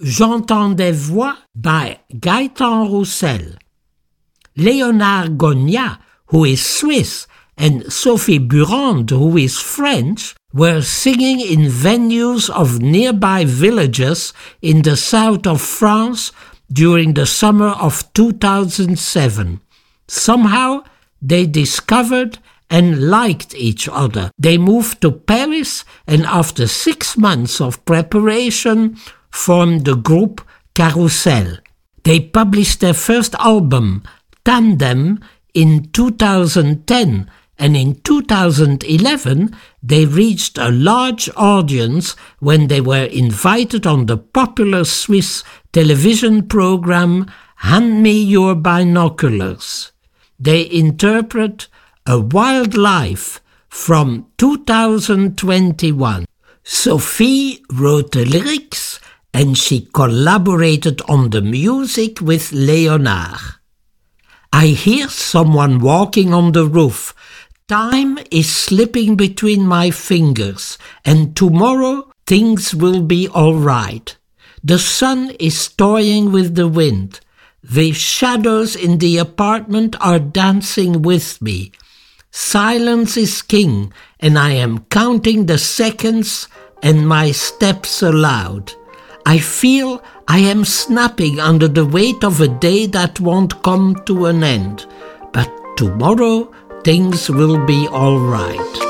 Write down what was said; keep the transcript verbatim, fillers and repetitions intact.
J'entends des voix by Gaëtan Roussel. Léonard Gognat, who is Swiss, and Sophie Burande, who is French, were singing in venues of nearby villages in the south of France during the summer of two thousand seven. Somehow, they discovered and liked each other. They moved to Paris and after six months of preparation formed the group Carousel. They published their first album, Tandem, in two thousand ten, and in two thousand eleven they reached a large audience when they were invited on the popular Swiss television program Hand Me Your Binoculars. They interpret A Wild Life from two thousand twenty-one. Sophie wrote the lyrics and she collaborated on the music with Léonard. I hear someone walking on the roof. Time is slipping between my fingers, and tomorrow things will be all right. The sun is toying with the wind. The shadows in the apartment are dancing with me. Silence is king, and I am counting the seconds and my steps aloud. I feel I am snapping under the weight of a day that won't come to an end. But tomorrow things will be all right.